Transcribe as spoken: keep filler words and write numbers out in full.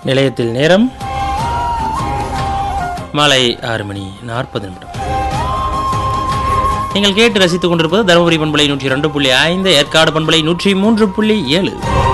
நிலையத்தில் நேரம் மாலை ஆறு மணி நாற்பது நிமிடம். நீங்கள் கேட்டு ரசித்துக் கொண்டிருப்பது தருமபுரி பண்பலை நூற்றி இரண்டு புள்ளி ஐந்து, ஏற்காடு பண்பலை நூற்றி மூன்று புள்ளி ஏழு.